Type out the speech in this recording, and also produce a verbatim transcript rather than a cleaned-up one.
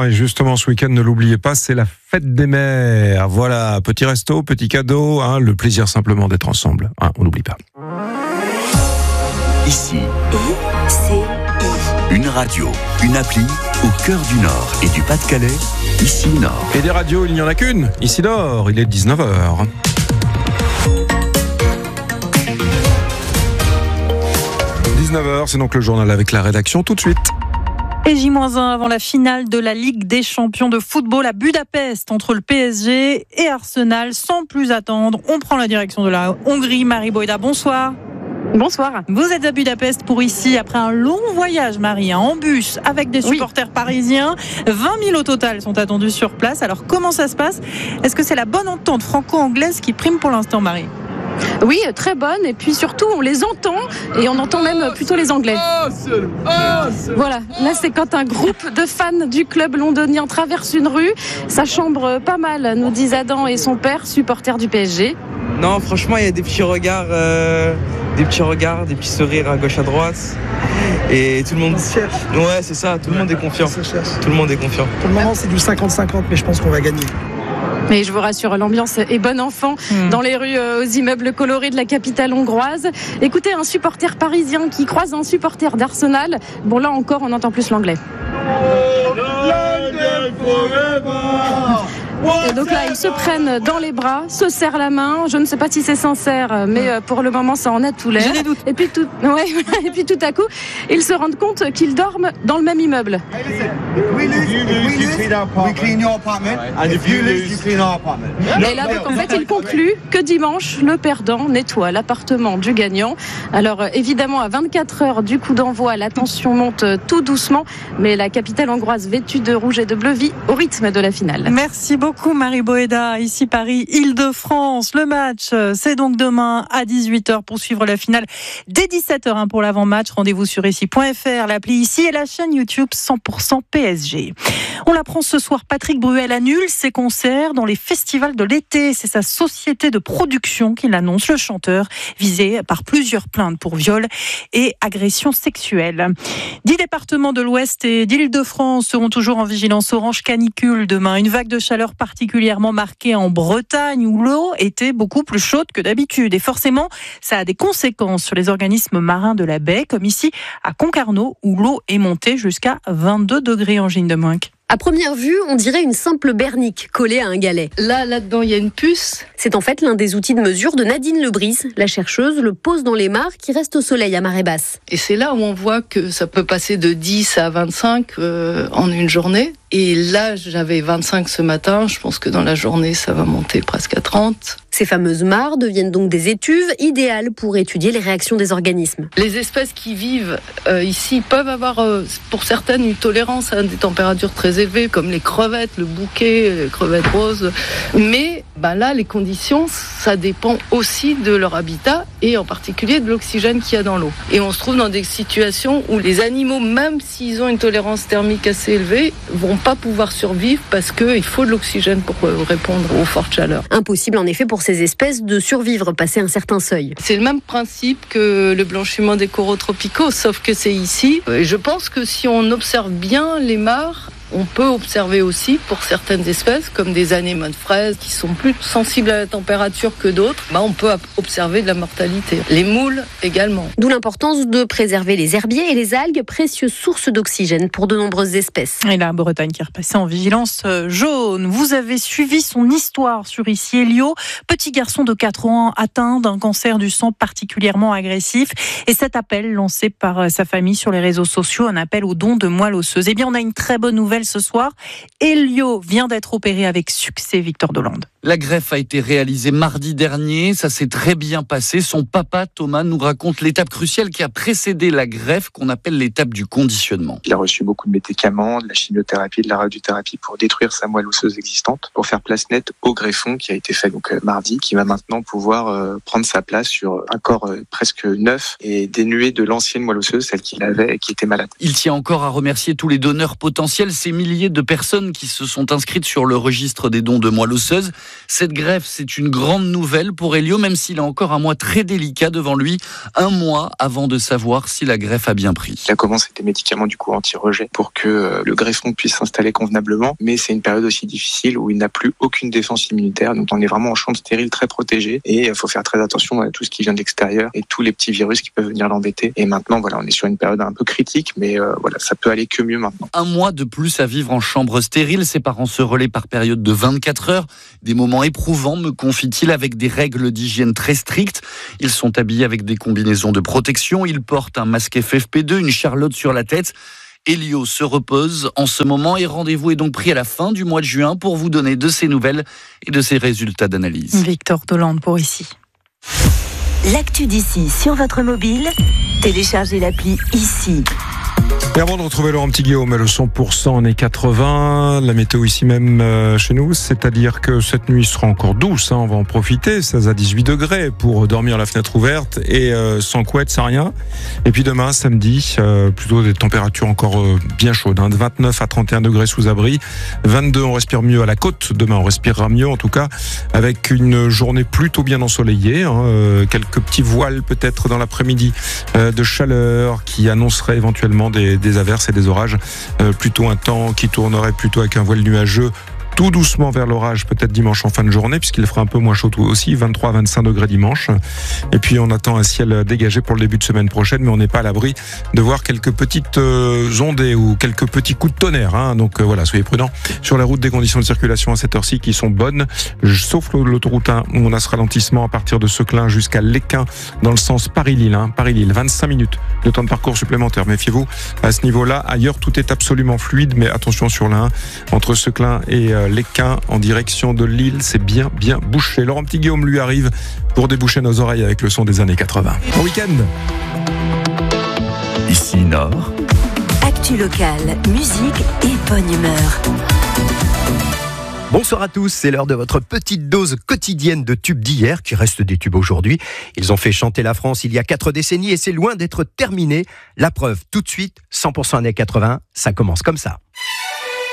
et justement ce week-end, ne l'oubliez pas, c'est la fête des mères. Voilà, petit resto, petit cadeau, hein, le plaisir simplement d'être ensemble. Hein, on n'oublie pas. Ici, I C I. une radio, une appli au cœur du Nord et du Pas-de-Calais, ici Nord. Et des radios, il n'y en a qu'une, ici Nord, il est dix-neuf heures. dix-neuf heures, c'est donc le journal avec la rédaction tout de suite. Et J moins un avant la finale de la Ligue des champions de football à Budapest entre le P S G et Arsenal. Sans plus attendre, on prend la direction de la Hongrie. Marie Boyda, bonsoir. Bonsoir. Vous êtes à Budapest pour ici, après un long voyage, Marie, hein, en bus, avec des supporters oui. parisiens. vingt mille au total sont attendus sur place. Alors, comment ça se passe ? Est-ce que c'est la bonne entente franco-anglaise qui prime pour l'instant, Marie ? Oui, très bonne. Et puis surtout, on les entend et on entend même plutôt les Anglais. Voilà, là c'est quand un groupe de fans du club londonien traverse une rue. Ça chambre pas mal, nous disent Adam et son père, supporter du P S G. Non, franchement, il y a des petits regards, euh, des petits regards, des petits sourires à gauche à droite. Et tout le monde cherche. Ouais, c'est ça, tout le monde est confiant. Tout le monde est confiant. Pour le moment, c'est du cinquante cinquante, mais je pense qu'on va gagner. Mais je vous rassure, l'ambiance est bon enfant mmh. dans les rues euh, aux immeubles colorés de la capitale hongroise. Écoutez, un supporter parisien qui croise un supporter d'Arsenal. Bon, là encore, on entend plus l'anglais. Et donc là, ils se prennent dans les bras, se serrent la main. Je ne sais pas si c'est sincère, mais pour le moment, ça en a tout l'air. J'ai des doutes. Et puis tout, ouais, et puis tout à coup, ils se rendent compte qu'ils dorment dans le même immeuble. Et là, donc, en fait, ils concluent que dimanche, le perdant nettoie l'appartement du gagnant. Alors, évidemment, à vingt-quatre heures du coup d'envoi, la tension monte tout doucement, mais la capitale hongroise vêtue de rouge et de bleu vit au rythme de la finale. Merci beaucoup. Beaucoup Marie Boyda, ici Paris, Île-de-France. Le match, c'est donc demain à dix-huit heures pour suivre la finale dès dix-sept heures pour l'avant-match. Rendez-vous sur ici point f r, l'appli ici et la chaîne YouTube cent pour cent P S G. On l'apprend ce soir, Patrick Bruel annule ses concerts dans les festivals de l'été. C'est sa société de production qui l'annonce, le chanteur, visé par plusieurs plaintes pour viol et agression sexuelle. Dix départements de l'Ouest et d'Île-de-France seront toujours en vigilance orange canicule demain. Une vague de chaleur particulièrement marquée en Bretagne où l'eau était beaucoup plus chaude que d'habitude. Et forcément, ça a des conséquences sur les organismes marins de la baie, comme ici à Concarneau où l'eau est montée jusqu'à vingt-deux degrés en Gine de Moinque. À première vue, on dirait une simple bernique collée à un galet. Là, là-dedans, il y a une puce. C'est en fait l'un des outils de mesure de Nadine Lebris. La chercheuse le pose dans les mares qui restent au soleil à marée basse. Et c'est là où on voit que ça peut passer de dix à vingt-cinq euh, en une journée. Et là, j'avais vingt-cinq ce matin. Je pense que dans la journée, ça va monter presque à trente. Ces fameuses mares deviennent donc des étuves idéales pour étudier les réactions des organismes. Les espèces qui vivent euh, ici peuvent avoir, euh, pour certaines, une tolérance à des températures très élevées, comme les crevettes, le bouquet, les crevettes roses. Mais ben là, les conditions, ça dépend aussi de leur habitat et en particulier de l'oxygène qu'il y a dans l'eau. Et on se trouve dans des situations où les animaux, même s'ils ont une tolérance thermique assez élevée, vont pas pouvoir survivre parce qu'il faut de l'oxygène pour répondre aux fortes chaleurs. Impossible en effet pour ces espèces de survivre passé un certain seuil. C'est le même principe que le blanchiment des coraux tropicaux, sauf que c'est ici. Et je pense que si on observe bien les mares, on peut observer aussi pour certaines espèces, comme des anémones fraises qui sont plus sensibles à la température que d'autres, bah on peut observer de la mortalité. Les moules également. D'où l'importance de préserver les herbiers et les algues, précieuses sources d'oxygène pour de nombreuses espèces. Et la Bretagne qui est repassée en vigilance jaune. Vous avez suivi son histoire sur ici Elio, petit garçon de quatre ans atteint d'un cancer du sang particulièrement agressif. Et cet appel lancé par sa famille sur les réseaux sociaux, un appel au don de moelle osseuse. Eh bien, on a une très bonne nouvelle ce soir. Elio vient d'être opéré avec succès, Victor Dolande. La greffe a été réalisée mardi dernier, ça s'est très bien passé. Son papa Thomas nous raconte l'étape cruciale qui a précédé la greffe, qu'on appelle l'étape du conditionnement. Il a reçu beaucoup de médicaments, de la chimiothérapie, de la radiothérapie pour détruire sa moelle osseuse existante, pour faire place nette au greffon qui a été fait donc euh, mardi, qui va maintenant pouvoir euh, prendre sa place sur un corps euh, presque neuf et dénué de l'ancienne moelle osseuse, celle qu'il avait et qui était malade. Il tient encore à remercier tous les donneurs potentiels. C'est ces milliers de personnes qui se sont inscrites sur le registre des dons de moelle osseuse. Cette greffe, c'est une grande nouvelle pour Elio, même s'il a encore un mois très délicat devant lui, un mois avant de savoir si la greffe a bien pris. La commence des médicaments du coup anti-rejet pour que le greffon puisse s'installer convenablement, mais c'est une période aussi difficile où il n'a plus aucune défense immunitaire, donc on est vraiment en chambre stérile très protégée et il faut faire très attention à tout ce qui vient de l'extérieur et tous les petits virus qui peuvent venir l'embêter. Et maintenant, voilà, on est sur une période un peu critique, mais euh, voilà, ça peut aller que mieux maintenant. Un mois de plus à vivre en chambre stérile, ses parents se relaient par période de vingt-quatre heures. Des moments éprouvants, me confie-t-il, avec des règles d'hygiène très strictes. Ils sont habillés avec des combinaisons de protection, ils portent un masque F F P deux, une charlotte sur la tête. Elio se repose en ce moment et rendez-vous est donc pris à la fin du mois de juin pour vous donner de ses nouvelles et de ses résultats d'analyse. Victor Dolande pour Ici. L'actu d'ici sur votre mobile, téléchargez l'appli Ici. Et avant de retrouver Laurent Petit-Guillaume, le cent pour cent années quatre-vingts, la météo ici même euh, chez nous, c'est-à-dire que cette nuit sera encore douce, hein, on va en profiter, seize à dix-huit degrés pour dormir la fenêtre ouverte et euh, sans couette, sans rien. Et puis demain, samedi, euh, plutôt des températures encore euh, bien chaudes, hein, de vingt-neuf à trente et un degrés sous abri, vingt-deux on respire mieux à la côte, demain on respirera mieux en tout cas, avec une journée plutôt bien ensoleillée, hein, euh, quelques petits voiles peut-être dans l'après-midi euh, de chaleur qui annoncerait éventuellement des des averses et des orages, euh, plutôt un temps qui tournerait plutôt avec un voile nuageux tout doucement vers l'orage, peut-être dimanche en fin de journée, puisqu'il fera un peu moins chaud tout aussi, vingt-trois à vingt-cinq degrés dimanche. Et puis on attend un ciel dégagé pour le début de semaine prochaine, mais on n'est pas à l'abri de voir quelques petites euh, ondées ou quelques petits coups de tonnerre. Hein. Donc euh, voilà, soyez prudents sur la route, des conditions de circulation à cette heure-ci qui sont bonnes, sauf l'autoroute un où on a ce ralentissement à partir de Seclin jusqu'à Léquin dans le sens Paris-Lille. Hein. Paris-Lille, vingt-cinq minutes de temps de parcours supplémentaire. Méfiez-vous à ce niveau-là. Ailleurs, tout est absolument fluide, mais attention sur l'un entre Seclin et euh, Léquin en direction de Lille, c'est bien bien bouché. Laurent Petit-Guillaume lui arrive pour déboucher nos oreilles avec le son des années quatre-vingts. Bon week-end. Ici Nord. Actu locale, musique et bonne humeur. Bonsoir à tous, c'est l'heure de votre petite dose quotidienne de tubes d'hier, qui restent des tubes aujourd'hui. Ils ont fait chanter la France il y a quatre décennies et c'est loin d'être terminé. La preuve tout de suite, cent pour cent années quatre-vingts, ça commence comme ça.